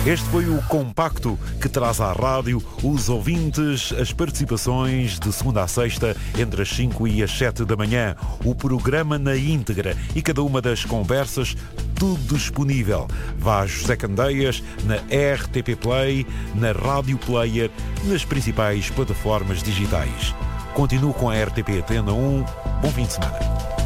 Este foi o compacto que traz à rádio os ouvintes, as participações de segunda a sexta, entre as 5 e as 7 da manhã. O programa na íntegra e cada uma das conversas, tudo disponível. Vá a José Candeias, na RTP Play, na Rádio Player, nas principais plataformas digitais. Continuo com a RTP Antena 1. Bom fim de semana.